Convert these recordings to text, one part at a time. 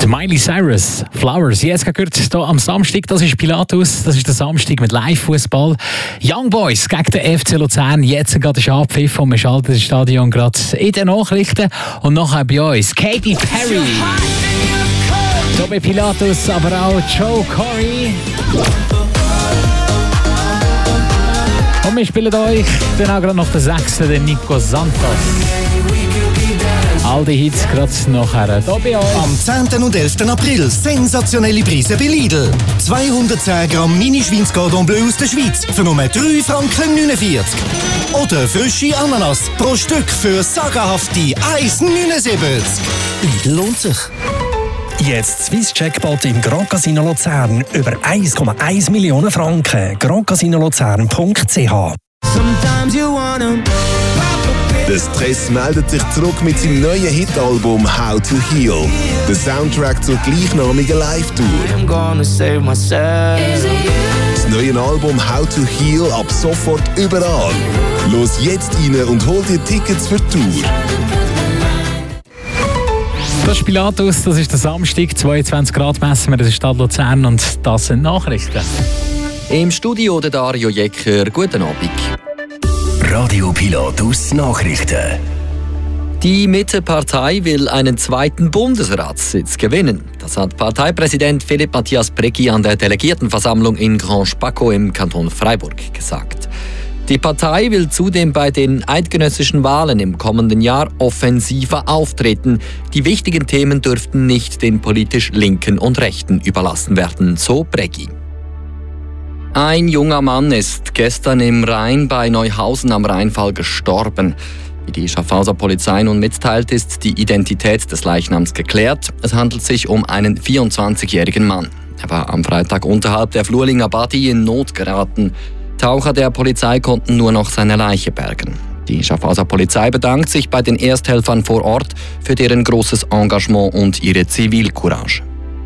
Miley Cyrus, Flowers. Jetzt gehört hier am Samstag, das ist Pilatus, das ist der Samstag mit Live-Fußball. Young Boys gegen den FC Luzern. Jetzt gerade ist Abpfiff und wir schalten das Stadion gerade in den Nachrichten. Und nachher bei uns Katy Perry. Hier bei Pilatus, aber auch Joe Corey. Und wir spielen euch dann auch gerade noch den 6. den Nico Santos. All die Hits gerade nachher hier bei uns. Am 10. und 11. April sensationelle Preise bei Lidl. 210 Gramm Mini-Schweins Cordon Bleu aus der Schweiz für nur 3,49 Franken. Oder frische Ananas pro Stück für sagenhafte 1,79. Lidl lohnt sich. Jetzt Swiss Jackpot im Grand Casino Luzern über 1,1 Millionen Franken. grandcasinolozern.ch. Der Stress meldet sich zurück mit seinem neuen Hitalbum «How to Heal». Der Soundtrack zur gleichnamigen Live-Tour. Das neue Album «How to Heal» ab sofort überall. Los jetzt rein und hol dir Tickets für die Tour. Das ist Pilatus, das ist der Samstag, 22 Grad messen wir in der Stadt Luzern und das sind Nachrichten. Im Studio der Dario Jecker, guten Abend. Radio Pilatus Nachrichten. Die Mitte-Partei will einen zweiten Bundesratssitz gewinnen. Das hat Parteipräsident Philipp Matthias Brecki an der Delegiertenversammlung in Grand Spaco im Kanton Freiburg gesagt. Die Partei will zudem bei den eidgenössischen Wahlen im kommenden Jahr offensiver auftreten. Die wichtigen Themen dürften nicht den politisch Linken und Rechten überlassen werden, so Brecki. Ein junger Mann ist gestern im Rhein bei Neuhausen am Rheinfall gestorben. Wie die Schaffhauser Polizei nun mitteilt, ist die Identität des Leichnams geklärt. Es handelt sich um einen 24-jährigen Mann. Er war am Freitag unterhalb der Flurlinger Badi in Not geraten. Taucher der Polizei konnten nur noch seine Leiche bergen. Die Schaffhauser Polizei bedankt sich bei den Ersthelfern vor Ort für deren großes Engagement und ihre Zivilcourage.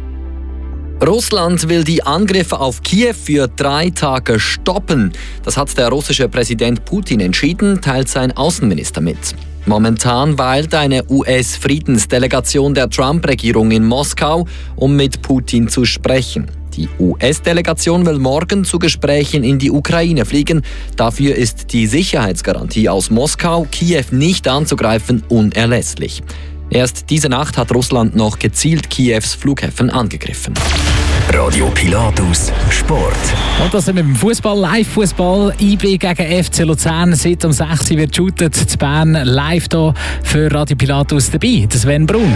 Russland will die Angriffe auf Kiew für 3 Tage stoppen. Das hat der russische Präsident Putin entschieden, teilt sein Außenminister mit. Momentan weilt eine US-Friedensdelegation der Trump-Regierung in Moskau, um mit Putin zu sprechen. Die US-Delegation will morgen zu Gesprächen in die Ukraine fliegen. Dafür ist die Sicherheitsgarantie aus Moskau, Kiew nicht anzugreifen, unerlässlich. Erst diese Nacht hat Russland noch gezielt Kiews Flughäfen angegriffen. Radio Pilatus Sport. Und das sind wir beim Fußball, Live-Fußball. IB gegen FC Luzern. Seit um 6 Uhr wird shootet zu Bern live hier für Radio Pilatus dabei. Das Sven Brun.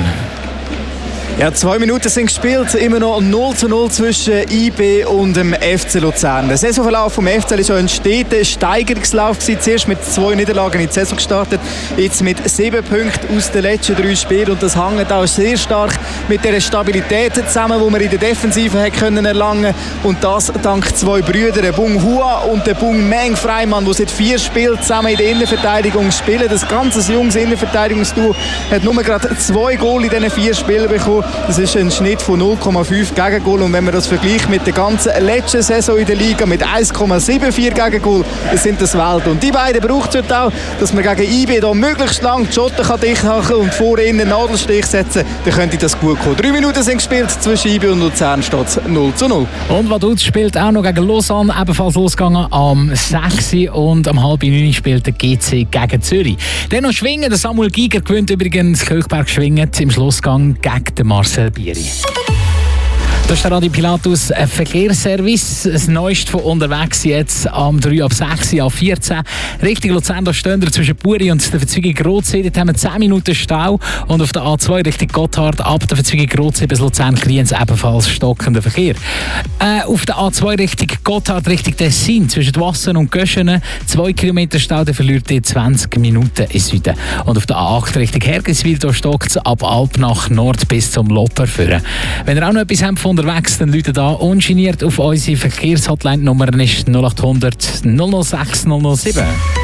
Ja, 2 Minuten sind gespielt, immer noch 0:0 zwischen IB und dem FC Luzern. Der Saisonverlauf vom FC war schon ein steter Steigerungslauf. Zuerst mit 2 Niederlagen in die Saison gestartet, jetzt mit 7 Punkten aus den letzten 3 Spielen. Und das hängt auch sehr stark mit der Stabilität zusammen, die man in der Defensive hat können erlangen. Und das dank 2 Brüdern, der Bung Hua und der Bung Meng Freimann, die seit 4 Spielen zusammen in der Innenverteidigung spielen. Das ganze junges Innenverteidigungsduo hat nur gerade 2 Goal in diesen 4 Spielen bekommen. Das ist ein Schnitt von 0,5 Gegengol. Und wenn man das vergleicht mit der ganzen letzten Saison in der Liga mit 1,74 Gegengol, dann sind das Welt. Und die beiden braucht es auch, dass man gegen IB da möglichst lang die Schotten dicht machen und vor ihnen einen Nadelstich setzen, dann könnte das gut kommen. 3 Minuten sind gespielt, zwischen IB und Luzern steht es 0:0. Und Vaduz spielt auch noch gegen Lausanne, ebenfalls losgegangen am 6. und am 8:30 spielt der GC gegen Zürich. Dann noch Schwingen, der Samuel Giger gewinnt übrigens Kirchberg schwingend im Schlussgang gegen den Marcel Bieri. Das ist der Radio Pilatus Verkehrsservice. Das Neueste von unterwegs jetzt am 3 ab 6 ab 14. Richtung Luzern, da stehen wir zwischen Buri und der Verzweigung Rotsee. Dort haben wir 10 Minuten Stau. Und auf der A2 Richtung Gotthard ab der Verzweigung Rotsee bis Luzern-Kriens ebenfalls stockender Verkehr. Auf der A2 Richtung Gotthard, Richtung Tessin, zwischen Wassen und Göschenen 2 Kilometer Stau, der verliert ihr 20 Minuten in Süden. Und auf der A8 Richtung Hergiswil, da stockt es ab Alp nach Nord bis zum Lopper führen. Wenn ihr auch noch etwas habt von unterwegs, dann Leute da ungeniert auf unsere Verkehrshotline-Nummer ist 0800 006 007.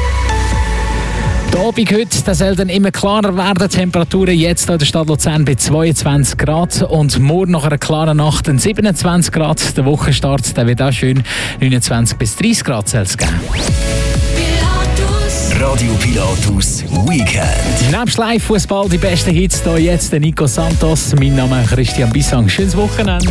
Der Abend heute, das soll dann immer klarer werden. Temperaturen jetzt in der Stadt Luzern bei 22 Grad und morgen nach einer klaren Nacht 27 Grad. Der Wochenstart der wird auch schön 29 bis 30 Grad Celsius geben. Radio Pilatus Weekend. Nebst Live-Fußball die besten Hits hier jetzt der Nico Santos. Mein Name ist Christian Bissang. Schönes Wochenende.